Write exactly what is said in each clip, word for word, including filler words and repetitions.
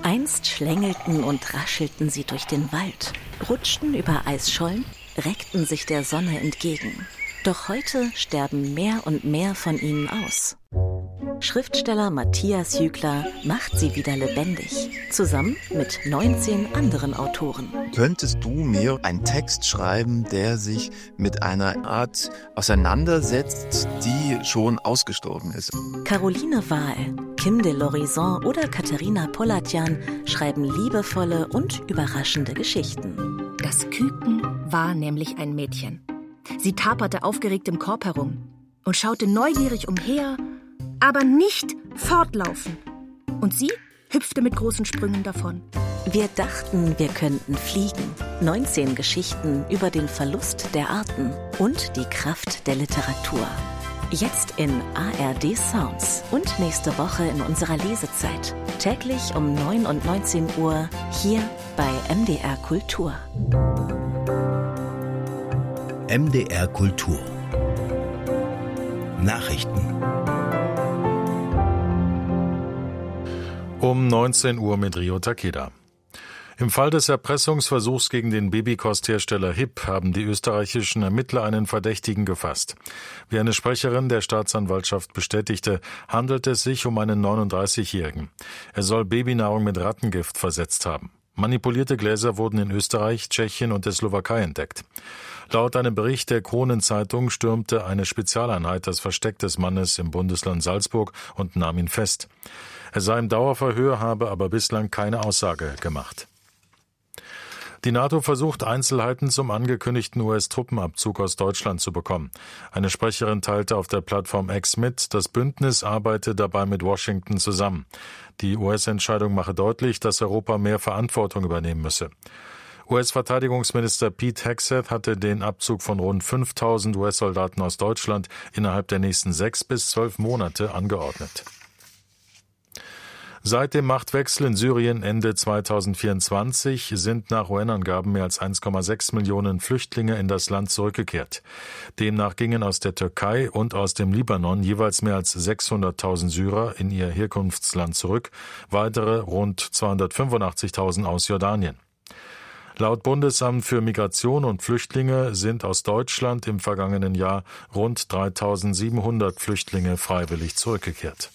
Einst schlängelten und raschelten sie durch den Wald, rutschten über Eisschollen, reckten sich der Sonne entgegen. Doch heute sterben mehr und mehr von ihnen aus. Schriftsteller Matthias Jügler macht sie wieder lebendig, zusammen mit neunzehn anderen Autoren. Könntest du mir einen Text schreiben, der sich mit einer Art auseinandersetzt, die schon ausgestorben ist? Caroline Wahl, Kim de l'Horizon oder Katharina Polatjan schreiben liebevolle und überraschende Geschichten. Das Küken war nämlich ein Mädchen. Sie taperte aufgeregt im Korb herum und schaute neugierig umher, aber nicht fortlaufen. Und sie hüpfte mit großen Sprüngen davon. Wir dachten, wir könnten fliegen. neunzehn Geschichten über den Verlust der Arten und die Kraft der Literatur. Jetzt in A R D Sounds und nächste Woche in unserer Lesezeit. Täglich um neun und neunzehn Uhr hier bei M D R Kultur. M D R Kultur. Nachrichten. Um neunzehn Uhr mit Rio Takeda. Im Fall des Erpressungsversuchs gegen den Babykosthersteller H I P haben die österreichischen Ermittler einen Verdächtigen gefasst. Wie eine Sprecherin der Staatsanwaltschaft bestätigte, handelt es sich um einen neununddreißigjährigen. Er soll Babynahrung mit Rattengift versetzt haben. Manipulierte Gläser wurden in Österreich, Tschechien und der Slowakei entdeckt. Laut einem Bericht der Kronenzeitung stürmte eine Spezialeinheit das Versteck des Mannes im Bundesland Salzburg und nahm ihn fest. Er sei im Dauerverhör, habe aber bislang keine Aussage gemacht. Die NATO versucht, Einzelheiten zum angekündigten U S-Truppenabzug aus Deutschland zu bekommen. Eine Sprecherin teilte auf der Plattform X mit, das Bündnis arbeite dabei mit Washington zusammen. Die U S-Entscheidung mache deutlich, dass Europa mehr Verantwortung übernehmen müsse. U S-Verteidigungsminister Pete Hegseth hatte den Abzug von rund fünftausend U S-Soldaten aus Deutschland innerhalb der nächsten sechs bis zwölf Monate angeordnet. Seit dem Machtwechsel in Syrien Ende zweitausendvierundzwanzig sind nach U N-Angaben mehr als eins Komma sechs Millionen Flüchtlinge in das Land zurückgekehrt. Demnach gingen aus der Türkei und aus dem Libanon jeweils mehr als sechshunderttausend Syrer in ihr Herkunftsland zurück, weitere rund zweihundertfünfundachtzigtausend aus Jordanien. Laut Bundesamt für Migration und Flüchtlinge sind aus Deutschland im vergangenen Jahr rund dreitausendsiebenhundert Flüchtlinge freiwillig zurückgekehrt.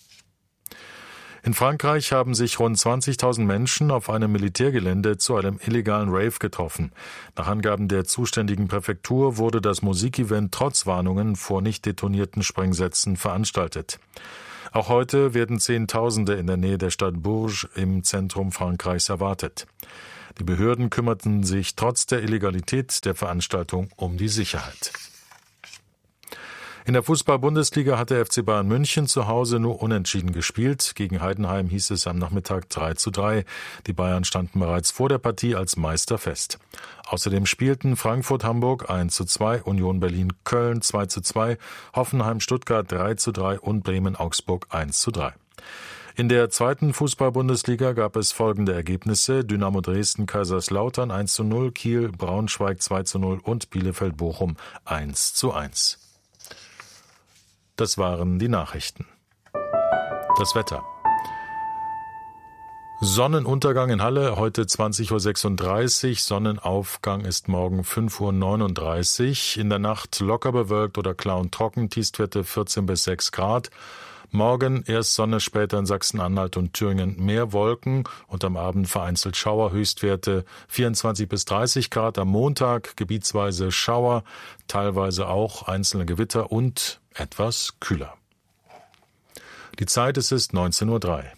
In Frankreich haben sich rund zwanzigtausend Menschen auf einem Militärgelände zu einem illegalen Rave getroffen. Nach Angaben der zuständigen Präfektur wurde das Musikevent trotz Warnungen vor nicht detonierten Sprengsätzen veranstaltet. Auch heute werden Zehntausende in der Nähe der Stadt Bourges im Zentrum Frankreichs erwartet. Die Behörden kümmerten sich trotz der Illegalität der Veranstaltung um die Sicherheit. In der Fußball-Bundesliga hat der F C Bayern München zu Hause nur unentschieden gespielt. Gegen Heidenheim hieß es am Nachmittag drei zu drei. Die Bayern standen bereits vor der Partie als Meister fest. Außerdem spielten Frankfurt-Hamburg eins zu zwei, Union Berlin-Köln zwei zu zwei, Hoffenheim-Stuttgart drei zu drei und Bremen-Augsburg eins zu drei. In der zweiten Fußball-Bundesliga gab es folgende Ergebnisse: Dynamo Dresden-Kaiserslautern eins zu null, Kiel-Braunschweig zwei zu null und Bielefeld-Bochum eins zu eins. Das waren die Nachrichten. Das Wetter. Sonnenuntergang in Halle heute zwanzig Uhr sechsunddreißig, Sonnenaufgang ist morgen fünf Uhr neununddreißig. In der Nacht locker bewölkt oder klar und trocken, Tiefstwerte vierzehn bis sechs Grad. Morgen erst Sonne, später in Sachsen-Anhalt und Thüringen mehr Wolken und am Abend vereinzelt Schauer, Höchstwerte vierundzwanzig bis dreißig Grad. Am Montag gebietsweise Schauer, teilweise auch einzelne Gewitter und etwas kühler. Die Zeit es ist neunzehn Uhr drei.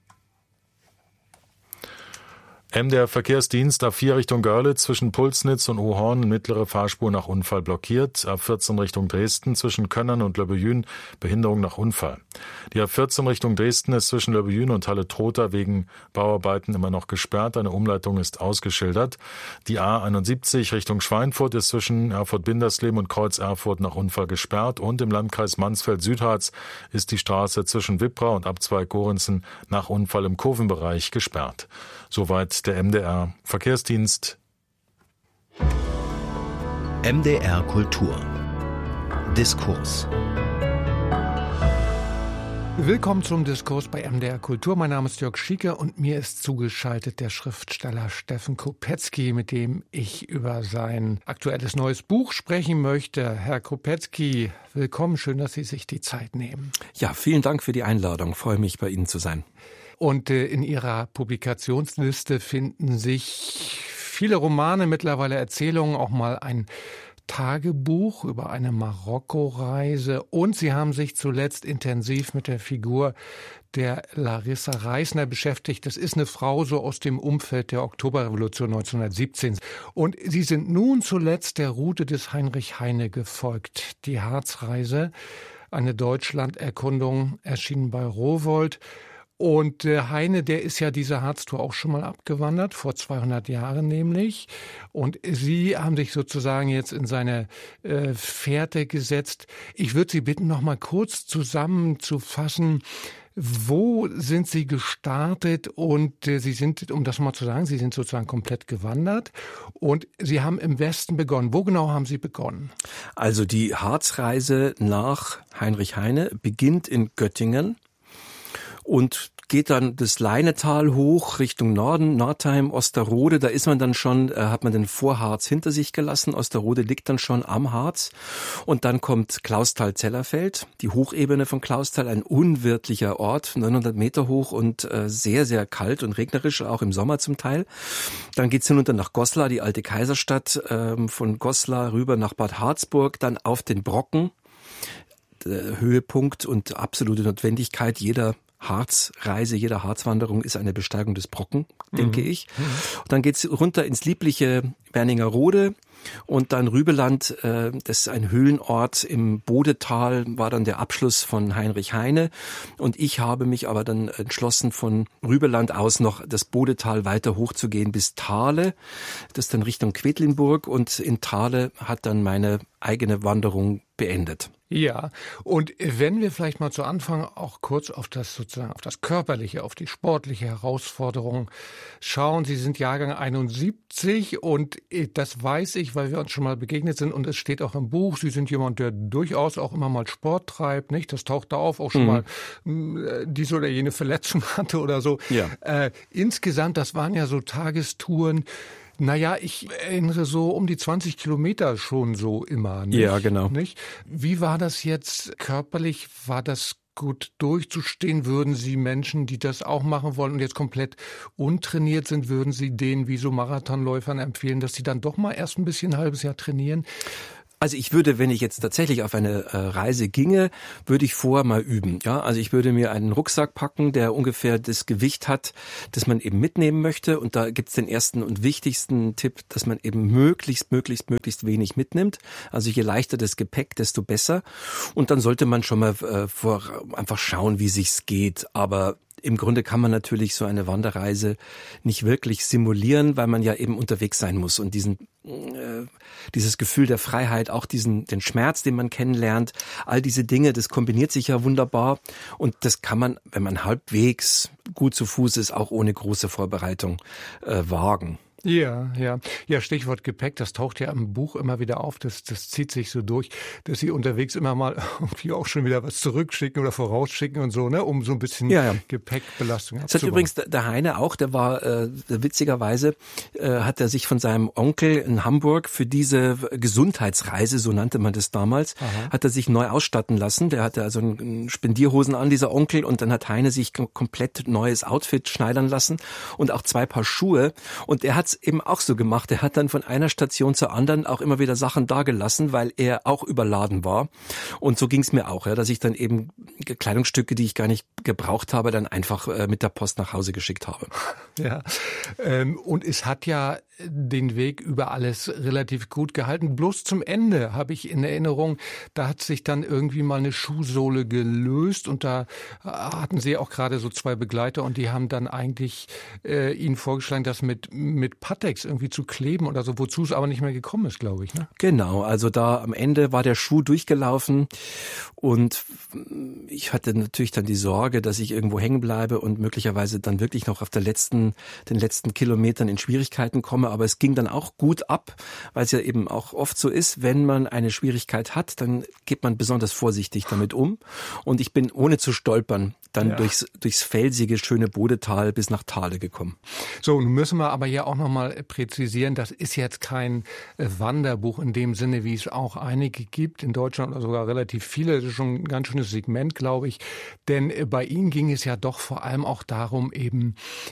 M D R Verkehrsdienst A vier Richtung Görlitz zwischen Pulsnitz und Ohorn, mittlere Fahrspur nach Unfall blockiert. A vierzehn Richtung Dresden zwischen Könnern und Löbejün, Behinderung nach Unfall. Die A vierzehn Richtung Dresden ist zwischen Löbejün und Halle-Trotha wegen Bauarbeiten immer noch gesperrt. Eine Umleitung ist ausgeschildert. Die A einundsiebzig Richtung Schweinfurt ist zwischen Erfurt-Bindersleben und Kreuz Erfurt nach Unfall gesperrt. Und im Landkreis Mansfeld-Südharz ist die Straße zwischen Wippra und Abzweig Gorenzen nach Unfall im Kurvenbereich gesperrt. Soweit der M D R Verkehrsdienst. M D R Kultur. Diskurs. Willkommen zum Diskurs bei M D R Kultur. Mein Name ist Jörg Schieke und mir ist zugeschaltet der Schriftsteller Steffen Kopetzky, mit dem ich über sein aktuelles neues Buch sprechen möchte. Herr Kopetzky, willkommen. Schön, dass Sie sich die Zeit nehmen. Ja, vielen Dank für die Einladung. Ich freue mich, bei Ihnen zu sein. Und äh, in Ihrer Publikationsliste finden sich viele Romane, mittlerweile Erzählungen, auch mal ein Tagebuch über eine Marokko-Reise und Sie haben sich zuletzt intensiv mit der Figur der Larissa Reisner beschäftigt. Das ist eine Frau so aus dem Umfeld der Oktoberrevolution neunzehnhundertsiebzehn. Und Sie sind nun zuletzt der Route des Heinrich Heine gefolgt. Die Harzreise, eine Deutschlanderkundung, erschienen bei Rowohlt. Und äh, Heine, der ist ja diese Harztour auch schon mal abgewandert, vor zweihundert Jahren nämlich. Und Sie haben sich sozusagen jetzt in seine äh, Fährte gesetzt. Ich würde Sie bitten, noch mal kurz zusammenzufassen, wo sind Sie gestartet? Und äh, Sie sind, um das mal zu sagen, Sie sind sozusagen komplett gewandert. Und Sie haben im Westen begonnen. Wo genau haben Sie begonnen? Also die Harzreise nach Heinrich Heine beginnt in Göttingen und geht dann das Leinetal hoch Richtung Norden, Nordheim, Osterode. Da ist man dann schon, äh, hat man den Vorharz hinter sich gelassen. Osterode liegt dann schon am Harz. Und dann kommt Clausthal-Zellerfeld, die Hochebene von Clausthal, ein unwirtlicher Ort, neunhundert Meter hoch und äh, sehr, sehr kalt und regnerisch, auch im Sommer zum Teil. Dann geht's hinunter nach Goslar, die alte Kaiserstadt, ähm, von Goslar rüber nach Bad Harzburg, dann auf den Brocken. Der Höhepunkt und absolute Notwendigkeit jeder Harzreise, jeder Harzwanderung ist eine Besteigung des Brocken, denke mhm. ich. Und dann geht's runter ins liebliche Werningerode und dann Rübeland, äh, das ist ein Höhlenort im Bodetal, war dann der Abschluss von Heinrich Heine. Und ich habe mich aber dann entschlossen, von Rübeland aus noch das Bodetal weiter hochzugehen bis Thale. Das ist dann Richtung Quedlinburg und in Thale hat dann meine eigene Wanderung beendet. Ja, und wenn wir vielleicht mal zu Anfang auch kurz auf das sozusagen auf das Körperliche, auf die sportliche Herausforderung schauen. Sie sind Jahrgang einundsiebzig und das weiß ich, weil wir uns schon mal begegnet sind und es steht auch im Buch. Sie sind jemand, der durchaus auch immer mal Sport treibt, nicht? Das taucht da auf, auch schon mhm. mal diese oder jene Verletzung hatte oder so. Ja. Äh, insgesamt, das waren ja so Tagestouren. Naja, ich erinnere so um die zwanzig Kilometer schon so immer. Nicht? Ja, genau. Nicht? Wie war das jetzt körperlich? War das gut durchzustehen? Würden Sie Menschen, die das auch machen wollen und jetzt komplett untrainiert sind, würden Sie denen wie so Marathonläufern empfehlen, dass sie dann doch mal erst ein bisschen ein halbes Jahr trainieren? Also ich würde, wenn ich jetzt tatsächlich auf eine äh, Reise ginge, würde ich vorher mal üben. Ja, also ich würde mir einen Rucksack packen, der ungefähr das Gewicht hat, das man eben mitnehmen möchte. Und da gibt's den ersten und wichtigsten Tipp, dass man eben möglichst, möglichst, möglichst wenig mitnimmt. Also je leichter das Gepäck, desto besser. Und dann sollte man schon mal äh, vor, einfach schauen, wie sich's geht. Aber im Grunde kann man natürlich so eine Wanderreise nicht wirklich simulieren, weil man ja eben unterwegs sein muss und diesen äh, dieses Gefühl der Freiheit, auch diesen den Schmerz, den man kennenlernt, all diese Dinge, das kombiniert sich ja wunderbar und das kann man, wenn man halbwegs gut zu Fuß ist, auch ohne große Vorbereitung äh, wagen. Ja, ja. Ja, Stichwort Gepäck, das taucht ja im Buch immer wieder auf, das, das zieht sich so durch, dass Sie unterwegs immer mal irgendwie auch schon wieder was zurückschicken oder vorausschicken und so, ne, um so ein bisschen ja, ja. Gepäckbelastung abzubauen. Das hat übrigens der Heine auch, der war, äh, witzigerweise, äh, hat er sich von seinem Onkel in Hamburg für diese Gesundheitsreise, so nannte man das damals, Aha. hat er sich neu ausstatten lassen. Der hatte also einen Spendierhosen an, dieser Onkel, und dann hat Heine sich komplett neues Outfit schneidern lassen und auch zwei Paar Schuhe und er hat eben auch so gemacht. Er hat dann von einer Station zur anderen auch immer wieder Sachen dagelassen, weil er auch überladen war. Und so ging es mir auch, ja, dass ich dann eben Kleidungsstücke, die ich gar nicht gebraucht habe, dann einfach äh, mit der Post nach Hause geschickt habe. Ja, ähm, und es hat ja den Weg über alles relativ gut gehalten. Bloß zum Ende habe ich in Erinnerung, da hat sich dann irgendwie mal eine Schuhsohle gelöst und da hatten Sie auch gerade so zwei Begleiter und die haben dann eigentlich äh, Ihnen vorgeschlagen, das mit mit Pateks irgendwie zu kleben oder so, wozu es aber nicht mehr gekommen ist, glaube ich. Ne? Genau, also da am Ende war der Schuh durchgelaufen und ich hatte natürlich dann die Sorge, dass ich irgendwo hängen bleibe und möglicherweise dann wirklich noch auf der letzten, den letzten Kilometern in Schwierigkeiten komme. Thema, aber es ging dann auch gut ab, weil es ja eben auch oft so ist, wenn man eine Schwierigkeit hat, dann geht man besonders vorsichtig damit um. Und ich bin ohne zu stolpern dann ja. durchs, durchs felsige, schöne Bodetal bis nach Thale gekommen. So, nun müssen wir aber ja auch nochmal präzisieren, das ist jetzt kein Wanderbuch in dem Sinne, wie es auch einige gibt, in Deutschland oder sogar relativ viele. Das ist schon ein ganz schönes Segment, glaube ich. Denn bei Ihnen ging es ja doch vor allem auch darum, eben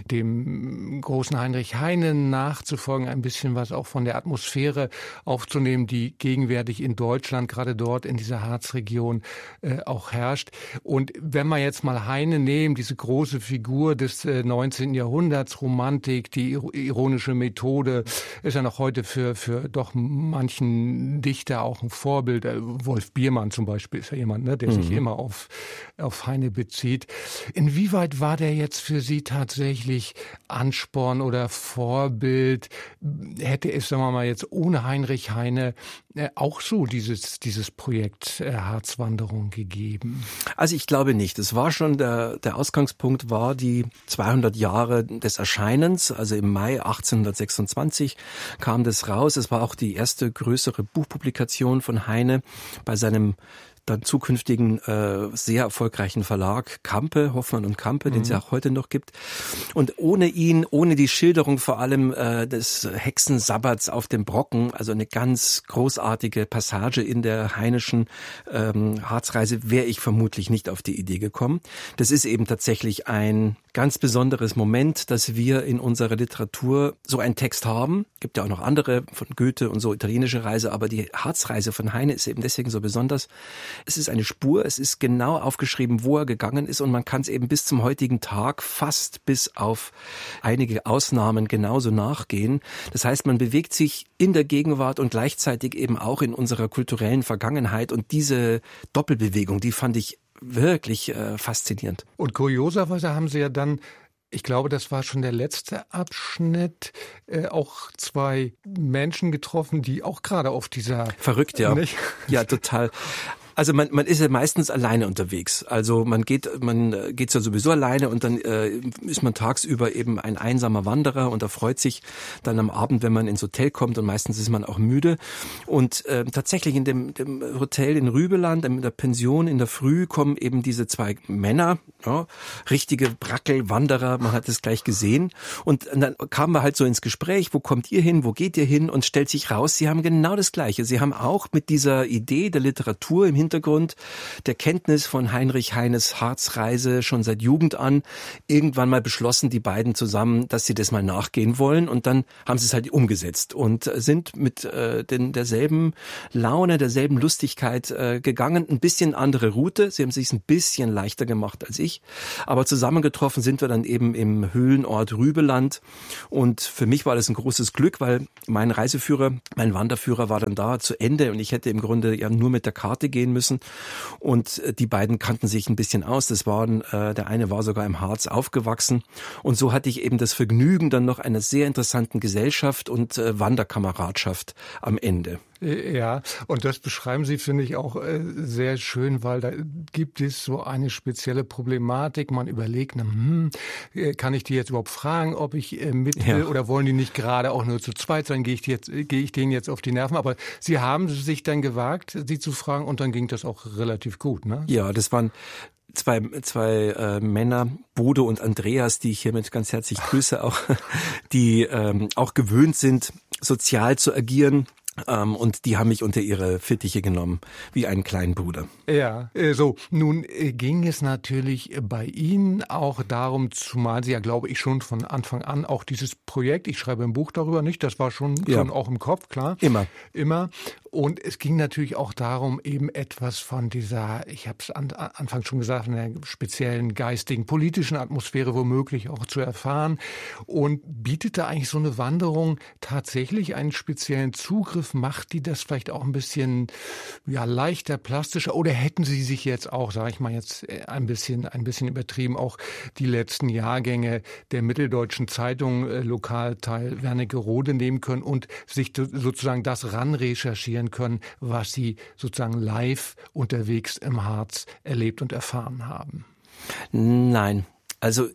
dem großen Heinrich Heine nachzufolgen, ein bisschen was auch von der Atmosphäre aufzunehmen, die gegenwärtig in Deutschland, gerade dort in dieser Harzregion, äh, auch herrscht. Und wenn wir jetzt mal Heine nehmen, diese große Figur des äh, neunzehnten Jahrhunderts, Romantik, die ironische Methode, ist ja noch heute für, für doch manchen Dichter auch ein Vorbild. Äh, Wolf Biermann zum Beispiel ist ja jemand, ne, der mhm. sich immer auf, auf Heine bezieht. Inwieweit war der jetzt für Sie tatsächlich Ansporn oder Vorbild? Hätte es, sagen wir mal, jetzt ohne Heinrich Heine äh, auch so dieses, dieses Projekt äh, Harzwanderung gegeben? Also ich glaube nicht. Es war schon der, der Ausgangspunkt war die zweihundert Jahre des Erscheinens. Also im Mai achtzehnhundertsechsundzwanzig kam das raus. Es war auch die erste größere Buchpublikation von Heine bei seinem dann zukünftigen äh, sehr erfolgreichen Verlag Campe, Hoffmann und Campe, mhm. den es ja auch heute noch gibt. Und ohne ihn, ohne die Schilderung vor allem äh, des Hexensabbats auf dem Brocken, also eine ganz großartige Passage in der Heineschen ähm, Harzreise, wäre ich vermutlich nicht auf die Idee gekommen. Das ist eben tatsächlich ein ganz besonderes Moment, dass wir in unserer Literatur so einen Text haben. Gibt ja auch noch andere von Goethe und so, italienische Reise, aber die Harzreise von Heine ist eben deswegen so besonders. Es ist eine Spur, es ist genau aufgeschrieben, wo er gegangen ist und man kann es eben bis zum heutigen Tag fast bis auf einige Ausnahmen genauso nachgehen. Das heißt, man bewegt sich in der Gegenwart und gleichzeitig eben auch in unserer kulturellen Vergangenheit und diese Doppelbewegung, die fand ich wirklich äh, faszinierend. Und kurioserweise haben Sie ja dann, ich glaube, das war schon der letzte Abschnitt, äh, auch zwei Menschen getroffen, die auch gerade auf dieser... Verrückt, ja. Nicht? Ja, total. Also man, man ist ja meistens alleine unterwegs. Also man geht, man geht ja sowieso alleine und dann äh, ist man tagsüber eben ein einsamer Wanderer und erfreut sich dann am Abend, wenn man ins Hotel kommt und meistens ist man auch müde. Und äh, tatsächlich in dem, dem Hotel in Rübeland, in der Pension in der Früh kommen eben diese zwei Männer, ja, richtige Brackelwanderer, man hat es gleich gesehen. Und dann kamen wir halt so ins Gespräch, wo kommt ihr hin, wo geht ihr hin? Und stellt sich raus, sie haben genau das Gleiche. Sie haben auch mit dieser Idee der Literatur im Hintergrund Hintergrund der Kenntnis von Heinrich Heines Harzreise schon seit Jugend an irgendwann mal beschlossen, die beiden zusammen, dass sie das mal nachgehen wollen und dann haben sie es halt umgesetzt und sind mit äh, den, derselben Laune, derselben Lustigkeit äh, gegangen, ein bisschen andere Route, sie haben es sich ein bisschen leichter gemacht als ich, aber zusammengetroffen sind wir dann eben im Höhlenort Rübeland und für mich war das ein großes Glück, weil mein Reiseführer, mein Wanderführer war dann da zu Ende und ich hätte im Grunde ja nur mit der Karte gehen müssen. Und die beiden kannten sich ein bisschen aus. Das waren, äh, der eine war sogar im Harz aufgewachsen. Und so hatte ich eben das Vergnügen dann noch einer sehr interessanten Gesellschaft und äh, Wanderkameradschaft am Ende. Ja, und das beschreiben Sie, finde ich, auch äh, sehr schön, weil da gibt es so eine spezielle Problematik. Man überlegt, na, hm, kann ich die jetzt überhaupt fragen, ob ich äh, mit will, ja. Oder wollen die nicht gerade auch nur zu zweit sein? Gehe ich, die jetzt, gehe ich denen jetzt auf die Nerven? Aber Sie haben sich dann gewagt, sie zu fragen und dann ging das auch relativ gut, ne? Ja, das waren zwei, zwei äh, Männer, Bodo und Andreas, die ich hiermit ganz herzlich grüße, auch, die ähm, auch gewöhnt sind, sozial zu agieren. Ähm, und die haben mich unter ihre Fittiche genommen, wie einen kleinen Bruder. Ja, äh, so. Nun äh, ging es natürlich bei Ihnen auch darum, zumal Sie ja, glaube ich, schon von Anfang an auch dieses Projekt, ich schreibe ein Buch darüber, nicht? Das war schon, ja. schon auch im Kopf, klar. Immer. Immer. Und es ging natürlich auch darum, eben etwas von dieser, ich habe es an, anfangs schon gesagt, einer speziellen geistigen, politischen Atmosphäre womöglich auch zu erfahren. Und bietet da eigentlich so eine Wanderung tatsächlich einen speziellen Zugriff? Macht die das vielleicht auch ein bisschen ja, leichter, plastischer? Oder hätten Sie sich jetzt auch, sage ich mal jetzt ein bisschen, ein bisschen übertrieben, auch die letzten Jahrgänge der Mitteldeutschen Zeitung, äh, Lokalteil Wernigerode nehmen können und sich sozusagen das ranrecherchieren können, was Sie sozusagen live unterwegs im Harz erlebt und erfahren haben? Nein, also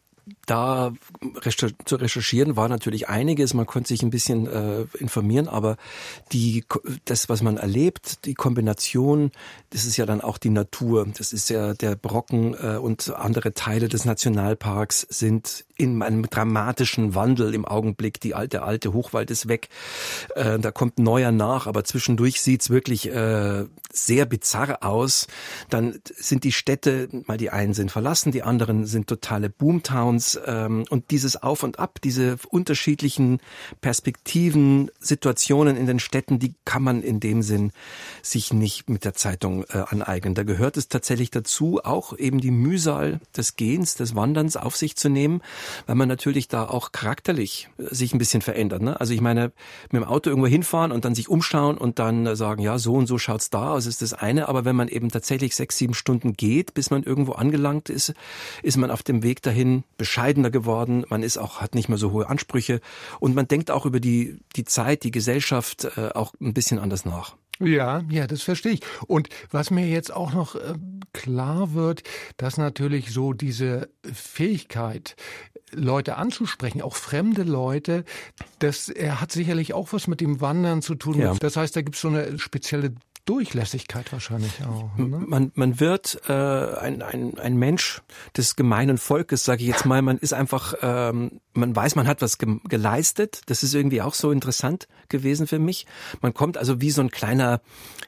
da recher- zu recherchieren war natürlich einiges. Man konnte sich ein bisschen äh, informieren, aber die, das, was man erlebt, die Kombination, das ist ja dann auch die Natur. Das ist ja der Brocken äh, und andere Teile des Nationalparks sind in einem dramatischen Wandel im Augenblick. Die alte, der alte Hochwald ist weg. Äh, da kommt ein neuer nach, aber zwischendurch sieht's wirklich äh, sehr bizarr aus. Dann sind die Städte, mal die einen sind verlassen, die anderen sind totale Boomtowns. Ähm, und dieses Auf und Ab, diese unterschiedlichen Perspektiven, Situationen in den Städten, die kann man in dem Sinn sich nicht mit der Zeitung äh, aneignen. Da gehört es tatsächlich dazu, auch eben die Mühsal des Gehens, des Wanderns auf sich zu nehmen, weil man natürlich da auch charakterlich sich ein bisschen verändert. Ne? Also ich meine, mit dem Auto irgendwo hinfahren und dann sich umschauen und dann sagen, ja, so und so schaut's da aus, ist das eine. Aber wenn man eben tatsächlich sechs, sieben Stunden geht, bis man irgendwo angelangt ist, ist man auf dem Weg dahin bescheidener geworden. Man ist auch, hat nicht mehr so hohe Ansprüche und man denkt auch über die, die Zeit, die Gesellschaft äh, auch ein bisschen anders nach. Ja, ja, das verstehe ich. Und was mir jetzt auch noch äh, klar wird, dass natürlich so diese Fähigkeit, Leute anzusprechen, auch fremde Leute, das er hat sicherlich auch was mit dem Wandern zu tun. Ja. Das heißt, da gibt es so eine spezielle Durchlässigkeit wahrscheinlich auch. Ne? Man, man wird äh, ein, ein, ein Mensch des gemeinen Volkes, sage ich jetzt mal. Man ist einfach, ähm, man weiß, man hat was ge- geleistet. Das ist irgendwie auch so interessant gewesen für mich. Man kommt also wie so ein kleiner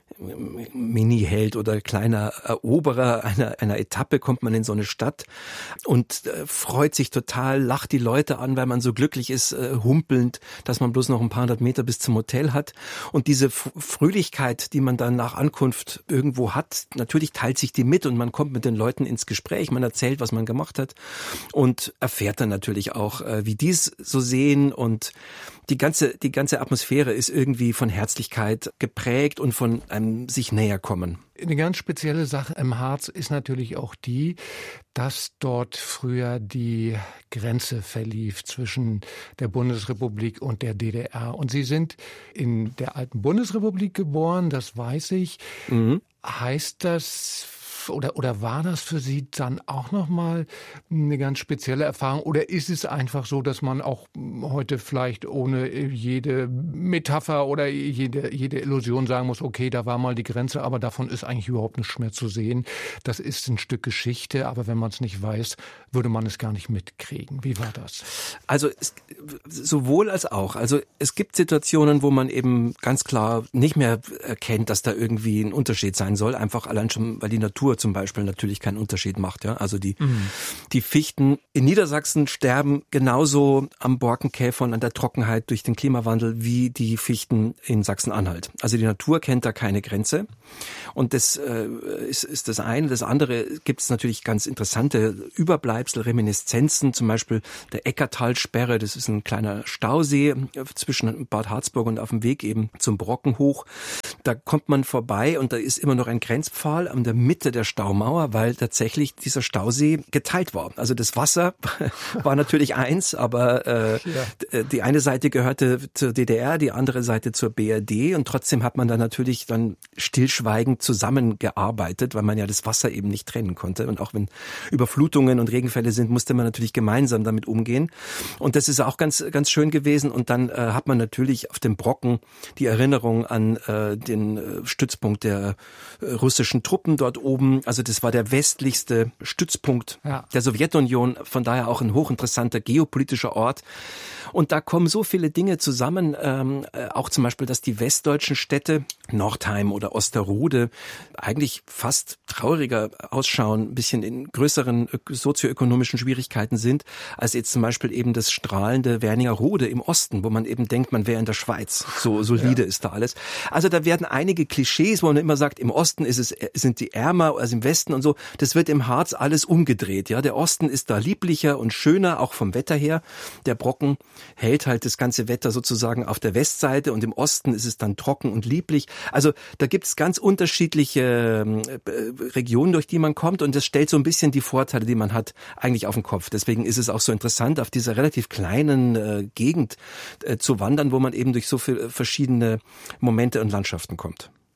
Mini-Held oder kleiner Eroberer einer, einer Etappe, kommt man in so eine Stadt und äh, freut sich total, lacht die Leute an, weil man so glücklich ist, äh, humpelnd, dass man bloß noch ein paar hundert Meter bis zum Hotel hat. Und diese F- Fröhlichkeit, die man dann nach Ankunft irgendwo hat, natürlich teilt sich die mit und man kommt mit den Leuten ins Gespräch, man erzählt, was man gemacht hat und erfährt dann natürlich auch, äh, wie die es so sehen und die ganze, die ganze Atmosphäre ist irgendwie von Herzlichkeit geprägt und von einem sich näher kommen. Eine ganz spezielle Sache im Harz ist natürlich auch die, dass dort früher die Grenze verlief zwischen der Bundesrepublik und der D D R. Und Sie sind in der alten Bundesrepublik geboren, das weiß ich. Mhm. Heißt das, Oder, oder war das für Sie dann auch nochmal eine ganz spezielle Erfahrung? Oder ist es einfach so, dass man auch heute vielleicht ohne jede Metapher oder jede, jede Illusion sagen muss, okay, da war mal die Grenze, aber davon ist eigentlich überhaupt nichts mehr zu sehen. Das ist ein Stück Geschichte, aber wenn man es nicht weiß, würde man es gar nicht mitkriegen. Wie war das? Also es, sowohl als auch. Also es gibt Situationen, wo man eben ganz klar nicht mehr erkennt, dass da irgendwie ein Unterschied sein soll. Einfach allein schon, weil die Natur zum Beispiel natürlich keinen Unterschied macht. Ja, also die mhm. die Fichten in Niedersachsen sterben genauso am Borkenkäfer und an der Trockenheit durch den Klimawandel wie die Fichten in Sachsen-Anhalt. Also die Natur kennt da keine Grenze und das äh, ist, ist das eine. Das andere gibt es natürlich ganz interessante Überbleibsel, Reminiszenzen, zum Beispiel der Eckertalsperre. Das ist ein kleiner Stausee zwischen Bad Harzburg und auf dem Weg eben zum Brocken hoch. Da kommt man vorbei und da ist immer noch ein Grenzpfahl an der Mitte der Staumauer, weil tatsächlich dieser Stausee geteilt war. Also das Wasser war natürlich eins, aber äh, ja. die eine Seite gehörte zur D D R, die andere Seite zur B R D und trotzdem hat man da natürlich dann stillschweigend zusammengearbeitet, weil man ja das Wasser eben nicht trennen konnte und auch wenn Überflutungen und Regenfälle sind, musste man natürlich gemeinsam damit umgehen und das ist auch ganz ganz schön gewesen und dann äh, hat man natürlich auf dem Brocken die Erinnerung an äh, den äh, Stützpunkt der äh, russischen Truppen dort oben. Also das war der westlichste Stützpunkt ja. der Sowjetunion, von daher auch ein hochinteressanter geopolitischer Ort. Und da kommen so viele Dinge zusammen, ähm, auch zum Beispiel, dass die westdeutschen Städte, Nordheim oder Osterode, eigentlich fast trauriger ausschauen, ein bisschen in größeren sozioökonomischen Schwierigkeiten sind, als jetzt zum Beispiel eben das strahlende Wernigerode im Osten, wo man eben denkt, man wäre in der Schweiz. So solide ja. ist da alles. Also da werden einige Klischees, wo man immer sagt, im Osten ist es, sind die ärmer als im Westen und so. Das wird im Harz alles umgedreht. Ja, der Osten ist da lieblicher und schöner, auch vom Wetter her. Der Brocken hält halt das ganze Wetter sozusagen auf der Westseite und im Osten ist es dann trocken und lieblich. Also da gibt es ganz unterschiedliche äh, Regionen, durch die man kommt und das stellt so ein bisschen die Vorteile, die man hat, eigentlich auf den Kopf. Deswegen ist es auch so interessant, auf dieser relativ kleinen äh, Gegend äh, zu wandern, wo man eben durch so viele verschiedene Momente und Landschaften kommt.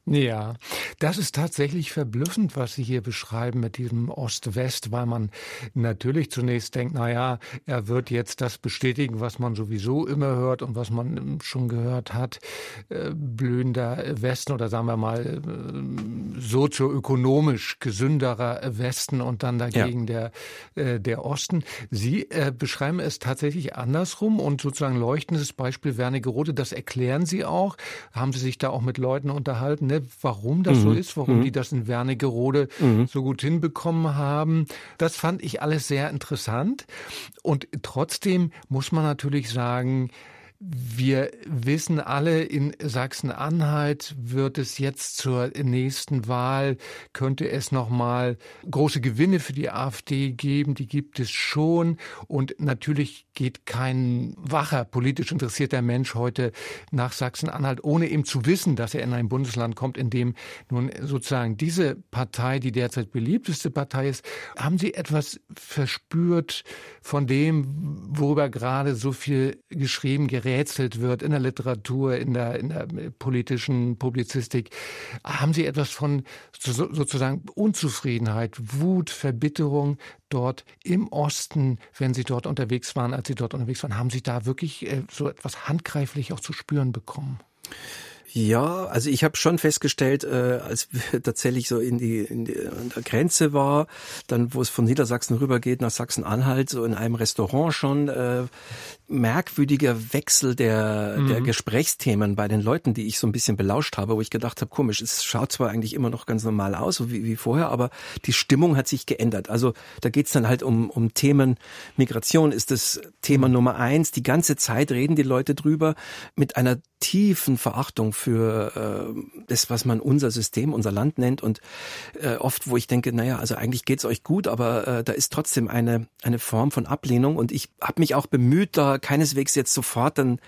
Ja, das ist tatsächlich verblüffend, was Sie hier beschreiben mit diesem Ost-West, weil man natürlich zunächst denkt, na ja, er wird jetzt das bestätigen, was man sowieso immer hört und was man schon gehört hat. Äh, blühender Westen oder sagen wir mal äh, sozioökonomisch gesünderer Westen und dann dagegen ja. der, äh, der Osten. Sie äh, beschreiben es tatsächlich andersrum und sozusagen leuchtendes Beispiel Wernigerode, das erklären Sie auch. Haben Sie sich da auch mit Leuten unterhalten, ne? Warum das mhm. so ist, warum mhm. die das in Wernigerode mhm. so gut hinbekommen haben. Das fand ich alles sehr interessant. Und trotzdem muss man natürlich sagen, wir wissen alle, in Sachsen-Anhalt wird es jetzt zur nächsten Wahl, könnte es nochmal große Gewinne für die AfD geben, die gibt es schon. Und natürlich geht kein wacher, politisch interessierter Mensch heute nach Sachsen-Anhalt, ohne eben zu wissen, dass er in ein Bundesland kommt, in dem nun sozusagen diese Partei die derzeit beliebteste Partei ist. Haben Sie etwas verspürt von dem, worüber gerade so viel geschrieben, geredet gerätselt wird in der Literatur, in der, in der politischen Publizistik? Haben Sie etwas von so, sozusagen Unzufriedenheit, Wut, Verbitterung dort im Osten, wenn Sie dort unterwegs waren, als Sie dort unterwegs waren, haben Sie da wirklich äh, so etwas handgreiflich auch zu spüren bekommen? Ja, also ich habe schon festgestellt, äh, als wir tatsächlich so in die, in die an der Grenze war, dann wo es von Niedersachsen rübergeht nach Sachsen-Anhalt, so in einem Restaurant schon äh, merkwürdiger Wechsel der mhm. der Gesprächsthemen bei den Leuten, die ich so ein bisschen belauscht habe, wo ich gedacht habe, komisch, es schaut zwar eigentlich immer noch ganz normal aus, so wie, wie vorher, aber die Stimmung hat sich geändert. Also da geht's dann halt um um Themen. Migration ist das Thema mhm. Nummer eins. Die ganze Zeit reden die Leute drüber mit einer tiefen Verachtung für äh, das, was man unser System, unser Land nennt, und äh, oft, wo ich denke, naja, also eigentlich geht's euch gut, aber äh, da ist trotzdem eine eine Form von Ablehnung, und ich habe mich auch bemüht, da keineswegs jetzt sofort dann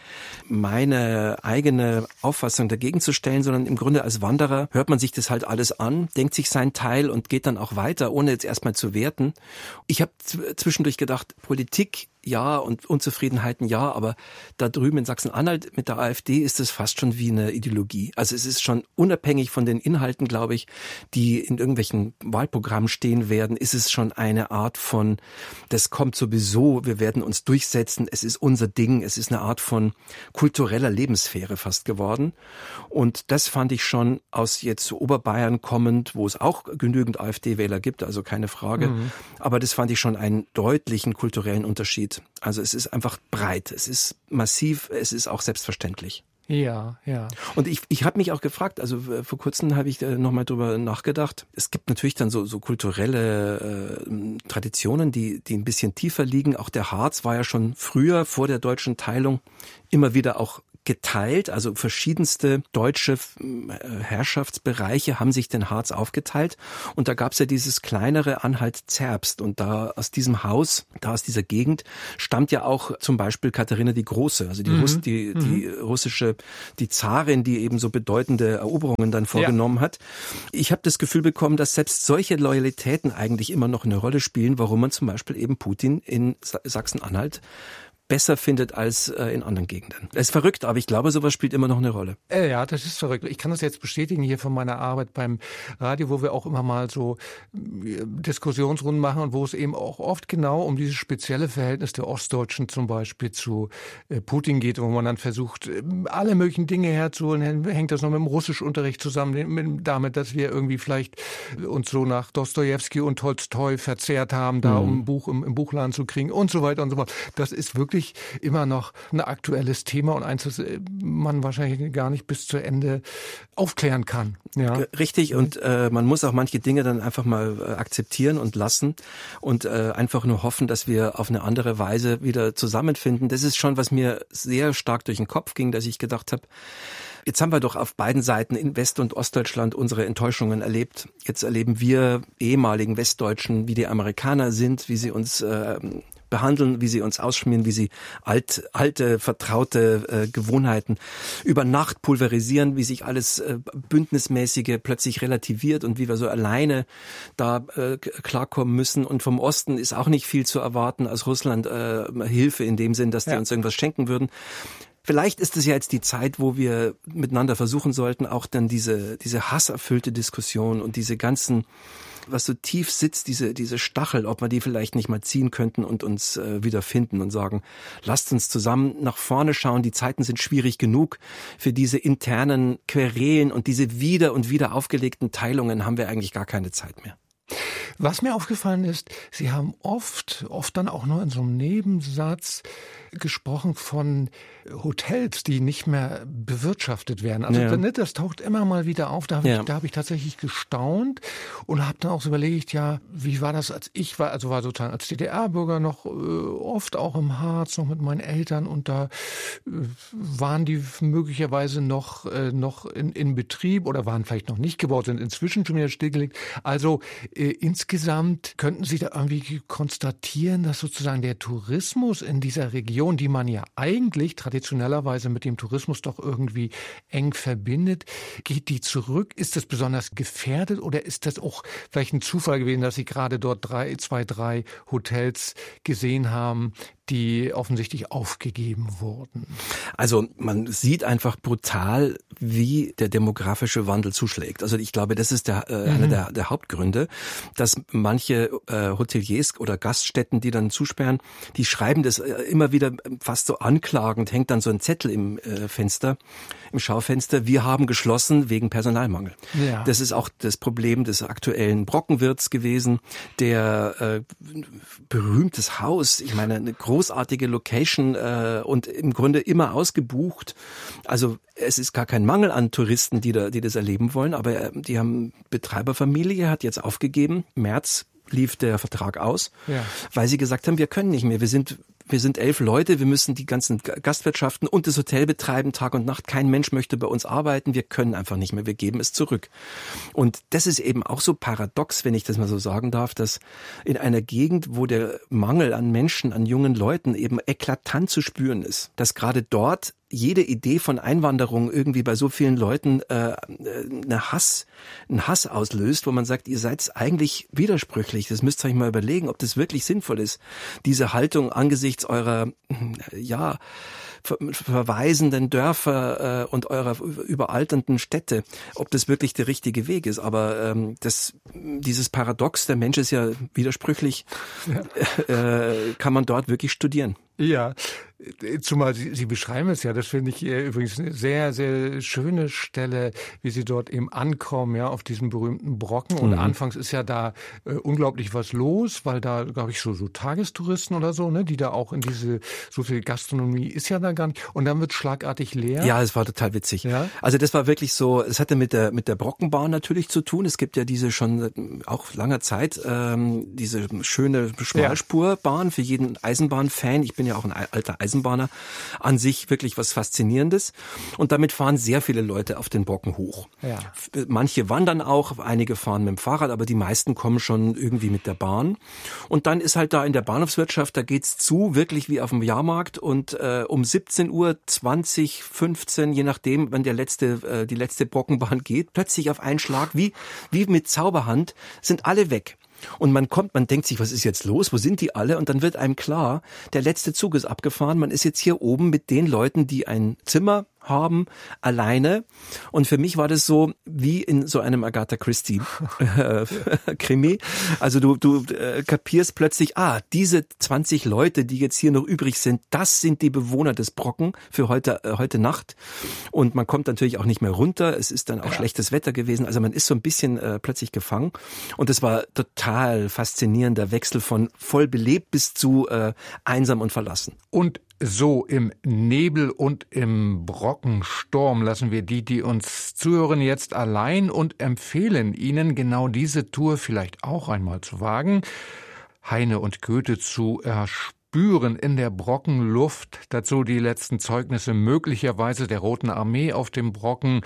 meine eigene Auffassung dagegen zu stellen, sondern im Grunde als Wanderer hört man sich das halt alles an, denkt sich seinen Teil und geht dann auch weiter, ohne jetzt erstmal zu werten. Ich habe zwischendurch gedacht, Politik ja und Unzufriedenheiten ja, aber da drüben in Sachsen-Anhalt mit der AfD ist es fast schon wie eine Ideologie. Also es ist schon unabhängig von den Inhalten, glaube ich, die in irgendwelchen Wahlprogrammen stehen werden, ist es schon eine Art von, das kommt sowieso, wir werden uns durchsetzen, es ist unser Ding, es ist eine Art von kultureller Lebenssphäre fast geworden. Und das fand ich schon aus jetzt so Oberbayern kommend, wo es auch genügend AfD-Wähler gibt, also keine Frage, mhm. aber das fand ich schon einen deutlichen kulturellen Unterschied. Also es ist einfach breit, es ist massiv, es ist auch selbstverständlich. Ja, ja. Und ich, ich habe mich auch gefragt, also vor kurzem habe ich nochmal drüber nachgedacht. Es gibt natürlich dann so, so kulturelle äh, Traditionen, die, die ein bisschen tiefer liegen. Auch der Harz war ja schon früher, vor der deutschen Teilung, immer wieder auch geteilt, also verschiedenste deutsche Herrschaftsbereiche haben sich den Harz aufgeteilt, und da gab es ja dieses kleinere Anhalt-Zerbst, und da aus diesem Haus, da aus dieser Gegend stammt ja auch zum Beispiel Katharina die Große, also die, mhm. Russ, die, mhm. die russische, die Zarin, die eben so bedeutende Eroberungen dann vorgenommen ja. hat. Ich habe das Gefühl bekommen, dass selbst solche Loyalitäten eigentlich immer noch eine Rolle spielen, warum man zum Beispiel eben Putin in Sachsen-Anhalt besser findet als äh, in anderen Gegenden. Das ist verrückt, aber ich glaube, sowas spielt immer noch eine Rolle. Äh, ja, das ist verrückt. Ich kann das jetzt bestätigen hier von meiner Arbeit beim Radio, wo wir auch immer mal so äh, Diskussionsrunden machen und wo es eben auch oft genau um dieses spezielle Verhältnis der Ostdeutschen zum Beispiel zu äh, Putin geht, wo man dann versucht, äh, alle möglichen Dinge herzuholen. Hängt das noch mit dem Russischunterricht zusammen, mit, damit, dass wir irgendwie vielleicht uns so nach Dostojewski und Tolstoi verzehrt haben, da mhm. um ein Buch im, im Buchladen zu kriegen und so weiter und so fort. Das ist wirklich immer noch ein aktuelles Thema und eins, das man wahrscheinlich gar nicht bis zu Ende aufklären kann. Ja. Richtig, und äh, man muss auch manche Dinge dann einfach mal äh, akzeptieren und lassen und äh, einfach nur hoffen, dass wir auf eine andere Weise wieder zusammenfinden. Das ist schon, was mir sehr stark durch den Kopf ging, dass ich gedacht habe, jetzt haben wir doch auf beiden Seiten in West- und Ostdeutschland unsere Enttäuschungen erlebt. Jetzt erleben wir ehemaligen Westdeutschen, wie die Amerikaner sind, wie sie uns äh, behandeln, wie sie uns ausschmieren, wie sie alt, alte, vertraute äh, Gewohnheiten über Nacht pulverisieren, wie sich alles äh, Bündnismäßige plötzlich relativiert und wie wir so alleine da äh, klarkommen müssen. Und vom Osten ist auch nicht viel zu erwarten aus Russland, äh, Hilfe in dem Sinn, dass die ja. uns irgendwas schenken würden. vielleicht ist es ja jetzt die Zeit, wo wir miteinander versuchen sollten, auch dann diese, diese hasserfüllte Diskussion und diese ganzen, was so tief sitzt, diese, diese Stachel, ob wir die vielleicht nicht mal ziehen könnten und uns äh, wieder finden und sagen, lasst uns zusammen nach vorne schauen, die Zeiten sind schwierig genug. Für diese internen Querelen und diese wieder und wieder aufgelegten Teilungen haben wir eigentlich gar keine Zeit mehr. Was mir aufgefallen ist, Sie haben oft, oft dann auch nur in so einem Nebensatz gesprochen von Hotels, die nicht mehr bewirtschaftet werden. Also ja. das taucht immer mal wieder auf. Da habe ja. ich, da habe ich tatsächlich gestaunt und habe dann auch so überlegt, ja, wie war das, als ich war, also war sozusagen als D D R-Bürger noch äh, oft auch im Harz, noch mit meinen Eltern und da äh, waren die möglicherweise noch, äh, noch in, in Betrieb oder waren vielleicht noch nicht gebaut, sind inzwischen schon wieder stillgelegt. Also äh, insgesamt könnten Sie da irgendwie konstatieren, dass sozusagen der Tourismus in dieser Region, die man ja eigentlich traditionellerweise mit dem Tourismus doch irgendwie eng verbindet, geht die zurück? Ist das besonders gefährdet oder ist das auch vielleicht ein Zufall gewesen, dass Sie gerade dort drei, zwei, drei Hotels gesehen haben, die offensichtlich aufgegeben wurden? Also man sieht einfach brutal, wie der demografische Wandel zuschlägt. Also ich glaube, das ist der, äh, mhm. einer der, der Hauptgründe, dass manche äh, Hoteliers oder Gaststätten, die dann zusperren, die schreiben das äh, immer wieder fast so anklagend, hängt dann so ein Zettel im äh, Fenster, im Schaufenster, wir haben geschlossen wegen Personalmangel. Ja. Das ist auch das Problem des aktuellen Brockenwirts gewesen, der äh, berühmtes Haus, ich meine, eine großartige Location äh, und im Grunde immer ausgebucht. Also es ist gar kein Mangel an Touristen, die da, die das erleben wollen, aber äh, die haben Betreiberfamilie, hat jetzt aufgegeben, März lief der Vertrag aus, ja. weil sie gesagt haben, wir können nicht mehr, wir sind Wir sind elf Leute, wir müssen die ganzen Gastwirtschaften und das Hotel betreiben, Tag und Nacht. Kein Mensch möchte bei uns arbeiten, wir können einfach nicht mehr, wir geben es zurück. Und das ist eben auch so paradox, wenn ich das mal so sagen darf, dass in einer Gegend, wo der Mangel an Menschen, an jungen Leuten eben eklatant zu spüren ist, dass gerade dort jede Idee von Einwanderung irgendwie bei so vielen Leuten äh, eine Hass, einen Hass auslöst, wo man sagt, ihr seid eigentlich widersprüchlich. Das müsst ihr euch mal überlegen, ob das wirklich sinnvoll ist, diese Haltung angesichts eurer, ja, verweisenden Dörfer äh, und eurer überalternden Städte, ob das wirklich der richtige Weg ist. Aber ähm, das, dieses Paradox, der Mensch ist ja widersprüchlich, ja. Äh, kann man dort wirklich studieren. Ja, zumal Sie, Sie beschreiben es ja, das finde ich übrigens eine sehr, sehr schöne Stelle, wie Sie dort eben ankommen, ja, auf diesem berühmten Brocken. Und mhm. anfangs ist ja da äh, unglaublich was los, weil da, glaube ich, so, so Tagestouristen oder so, ne, die da auch in diese, so viel Gastronomie ist ja da gar nicht. Und dann wird schlagartig leer. Ja, es war total witzig. Ja? Also das war wirklich so, es hatte mit der, mit der Brockenbahn natürlich zu tun. Es gibt ja diese schon auch langer Zeit, ähm, diese schöne Schmalspurbahn ja. für jeden Eisenbahnfan. Ich bin ja auch ein alter Eisenbahner, an sich wirklich was Faszinierendes. Und damit fahren sehr viele Leute auf den Brocken hoch. Ja. Manche wandern auch, einige fahren mit dem Fahrrad, aber die meisten kommen schon irgendwie mit der Bahn. Und dann ist halt da in der Bahnhofswirtschaft, da geht's zu, wirklich wie auf dem Jahrmarkt. Und äh, um siebzehn Uhr zwanzig, fünfzehn, je nachdem, wann der letzte, äh, die letzte Brockenbahn geht, plötzlich auf einen Schlag, wie, wie mit Zauberhand, sind alle weg. Und man kommt, man denkt sich, was ist jetzt los? Wo sind die alle? Und dann wird einem klar, der letzte Zug ist abgefahren. Man ist jetzt hier oben mit den Leuten, die ein Zimmer haben, alleine. Und für mich war das so wie in so einem Agatha Christie äh, Krimi. Also du, du äh, kapierst plötzlich, ah, diese zwanzig Leute, die jetzt hier noch übrig sind, das sind die Bewohner des Brocken für heute, äh, heute Nacht. Und man kommt natürlich auch nicht mehr runter. Es ist dann auch ja. schlechtes Wetter gewesen. Also man ist so ein bisschen äh, plötzlich gefangen. Und es war total faszinierender Wechsel von voll belebt bis zu äh, einsam und verlassen. Und so im Nebel und im Brockensturm lassen wir die, die uns zuhören, jetzt allein und empfehlen Ihnen genau diese Tour vielleicht auch einmal zu wagen. Heine und Goethe zu erspüren in der Brockenluft. Dazu die letzten Zeugnisse möglicherweise der Roten Armee auf dem Brocken.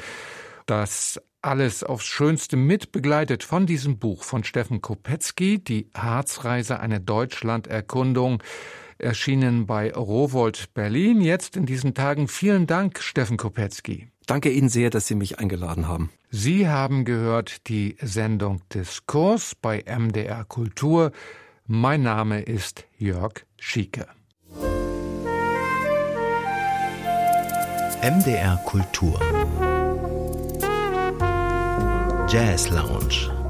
Das alles aufs Schönste mitbegleitet von diesem Buch von Steffen Kopetzky, Die Harzreise, eine Deutschlanderkundung, erschienen bei Rowohlt Berlin. Jetzt in diesen Tagen vielen Dank, Steffen Kopetzky. Danke Ihnen sehr, dass Sie mich eingeladen haben. Sie haben gehört die Sendung Diskurs bei M D R Kultur. Mein Name ist Jörg Schieke. M D R Kultur Jazz Lounge.